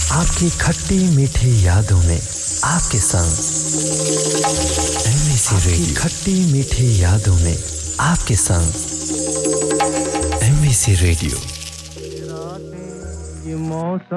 आपकी खट्टी मीठी यादों में आपके संग MVC रेडियो, खट्टी मीठी यादों में आपके संग MVC रेडियो। ये मौसम